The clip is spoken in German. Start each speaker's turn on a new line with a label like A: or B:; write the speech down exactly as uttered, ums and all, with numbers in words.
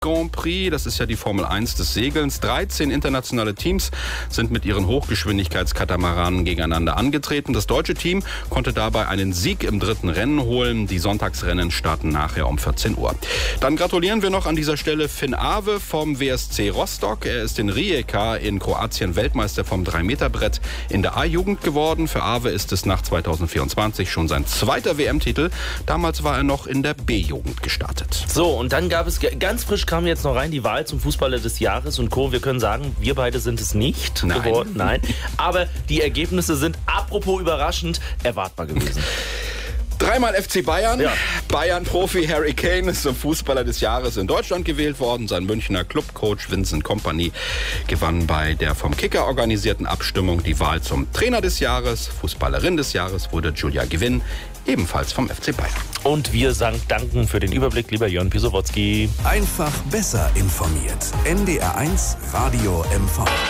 A: Grand Prix, das ist ja die Formel eins des Segelns. dreizehn internationale Teams sind mit ihren Hochgeschwindigkeitskatamaranen gegeneinander angetreten. Das deutsche Team konnte dabei einen Sieg im dritten Rennen holen. Die Sonntagsrennen starten nachher um vierzehn Uhr. Dann gratulieren wir noch an dieser Stelle Finn Awe vom W S C Rostock. Er ist in Rijeka in Kroatien Weltmeister vom drei Meter Brett in der A-Jugend geworden. Für Awe ist es nach zweitausendvierundzwanzig schon sein zweiter W M-Titel. Damals war er noch in der B-Jugend gestartet.
B: So, und dann gab es ganz frisch kam jetzt noch rein die Wahl zum Fußballer des Jahres und Co. Wir können sagen, wir beide sind es nicht
A: Nein.
B: geworden. Nein. Aber die Ergebnisse sind, apropos überraschend, erwartbar gewesen.
A: Dreimal F C Bayern.
B: Ja.
A: Bayern-Profi Harry Kane ist zum Fußballer des Jahres in Deutschland gewählt worden. Sein Münchner Clubcoach Vincent Kompany gewann bei der vom Kicker organisierten Abstimmung die Wahl zum Trainer des Jahres. Fußballerin des Jahres wurde Julia Gewinn, ebenfalls vom F C Bayern.
B: Und wir sagen danken für den Überblick, lieber Jörn Pisowotzki.
C: Einfach besser informiert. N D R eins Radio M V.